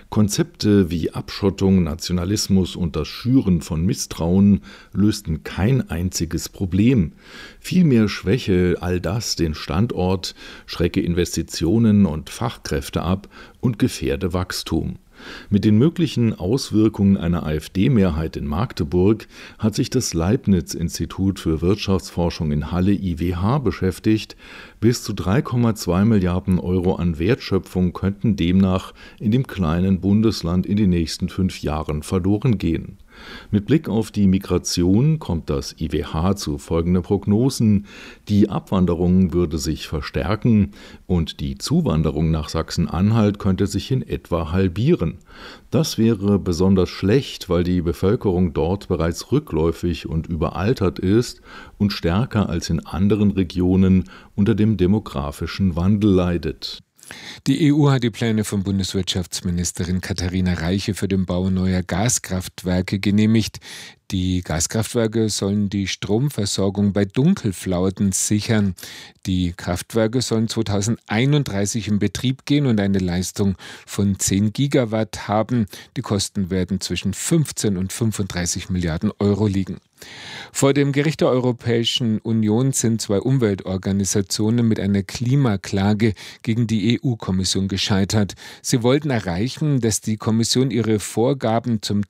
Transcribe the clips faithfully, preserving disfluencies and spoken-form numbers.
Konzepte wie Abschottung, Nationalismus und das Schüren von Misstrauen lösten kein einziges Problem. Vielmehr schwäche all das den Standort, schrecke Investitionen und Fachkräfte ab und gefährde Wachstum. Mit den möglichen Auswirkungen einer AfD-Mehrheit in Magdeburg hat sich das Leibniz-Institut für Wirtschaftsforschung in Halle I W H beschäftigt. Bis zu drei Komma zwei Milliarden Euro an Wertschöpfung könnten demnach in dem kleinen Bundesland in den nächsten fünf Jahren verloren gehen. Mit Blick auf die Migration kommt das I W H zu folgenden Prognosen. Die Abwanderung würde sich verstärken und die Zuwanderung nach Sachsen-Anhalt könnte sich in etwa halbieren. Das wäre besonders schlecht, weil die Bevölkerung dort bereits rückläufig und überaltert ist und stärker als in anderen Regionen unter dem demografischen Wandel leidet. Die E U hat die Pläne von Bundeswirtschaftsministerin Katharina Reiche für den Bau neuer Gaskraftwerke genehmigt. Die Gaskraftwerke sollen die Stromversorgung bei Dunkelflauten sichern. Die Kraftwerke sollen zweitausendeinunddreißig in Betrieb gehen und eine Leistung von zehn Gigawatt haben. Die Kosten werden zwischen fünfzehn und fünfunddreißig Milliarden Euro liegen. Vor dem Gericht der Europäischen Union sind zwei Umweltorganisationen mit einer Klimaklage gegen die E U-Kommission gescheitert. Sie wollten erreichen, dass die Kommission ihre Vorgaben zum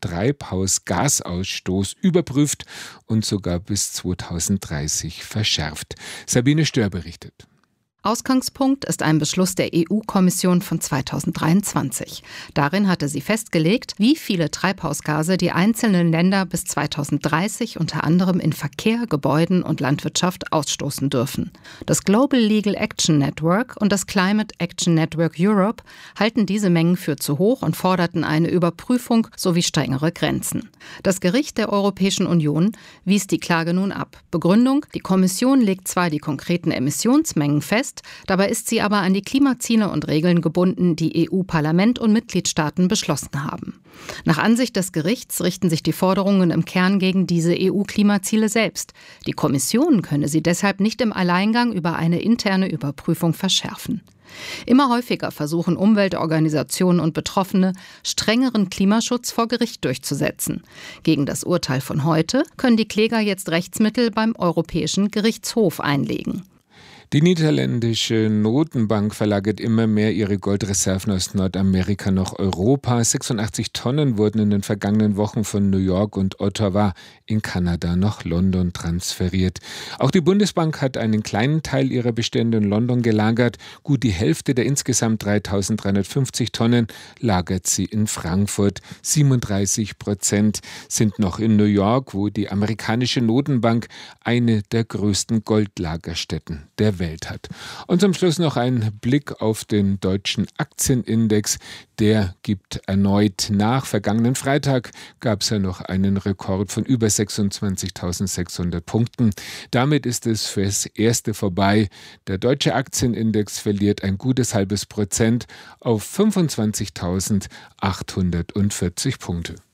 Treibhausgasausstoß überprüft und sogar bis zweitausenddreißig verschärft. Sabine Stör berichtet. Ausgangspunkt ist ein Beschluss der E U-Kommission von zweitausenddreiundzwanzig. Darin hatte sie festgelegt, wie viele Treibhausgase die einzelnen Länder bis zweitausenddreißig unter anderem in Verkehr, Gebäuden und Landwirtschaft ausstoßen dürfen. Das Global Legal Action Network und das Climate Action Network Europe halten diese Mengen für zu hoch und forderten eine Überprüfung sowie strengere Grenzen. Das Gericht der Europäischen Union wies die Klage nun ab. Begründung: Die Kommission legt zwar die konkreten Emissionsmengen fest, dabei ist sie aber an die Klimaziele und Regeln gebunden, die E U-Parlament und Mitgliedstaaten beschlossen haben. Nach Ansicht des Gerichts richten sich die Forderungen im Kern gegen diese E U-Klimaziele selbst. Die Kommission könne sie deshalb nicht im Alleingang über eine interne Überprüfung verschärfen. Immer häufiger versuchen Umweltorganisationen und Betroffene, strengeren Klimaschutz vor Gericht durchzusetzen. Gegen das Urteil von heute können die Kläger jetzt Rechtsmittel beim Europäischen Gerichtshof einlegen. Die niederländische Notenbank verlagert immer mehr ihre Goldreserven aus Nordamerika nach Europa. sechsundachtzig Tonnen wurden in den vergangenen Wochen von New York und Ottawa in Kanada nach London transferiert. Auch die Bundesbank hat einen kleinen Teil ihrer Bestände in London gelagert. Gut die Hälfte der insgesamt dreitausenddreihundertfünfzig Tonnen lagert sie in Frankfurt. siebenunddreißig Prozent sind noch in New York, wo die amerikanische Notenbank eine der größten Goldlagerstätten der Welt hat. Und zum Schluss noch ein Blick auf den deutschen Aktienindex. Der gibt erneut nach. Vergangenen Freitag gab es ja noch einen Rekord von über sechsundzwanzigtausendsechshundert Punkten. Damit ist es fürs Erste vorbei. Der deutsche Aktienindex verliert ein gutes halbes Prozent auf fünfundzwanzigtausendachthundertvierzig Punkte.